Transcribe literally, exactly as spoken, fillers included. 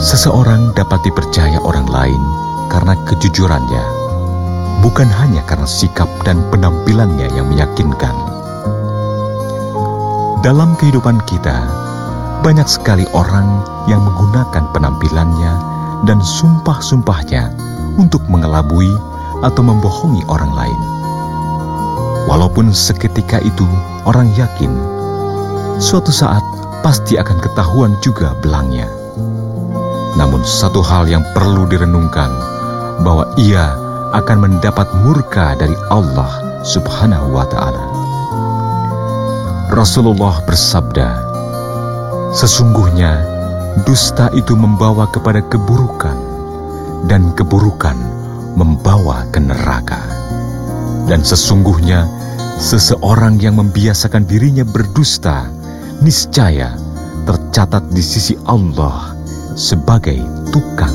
Seseorang dapat dipercaya orang lain karena kejujurannya, bukan hanya karena sikap dan penampilannya yang meyakinkan. Dalam kehidupan kita, banyak sekali orang yang menggunakan penampilannya dan sumpah-sumpahnya untuk mengelabui atau membohongi orang lain. Walaupun seketika itu orang yakin, suatu saat pasti akan ketahuan juga belangnya. Namun satu hal yang perlu direnungkan, bahwa ia akan mendapat murka dari Allah Subhanahu wa Ta'ala. Rasulullah bersabda, sesungguhnya dusta itu membawa kepada keburukan, dan keburukan membawa ke neraka. Dan sesungguhnya seseorang yang membiasakan dirinya berdusta, niscaya tercatat di sisi Allah sebagai tukang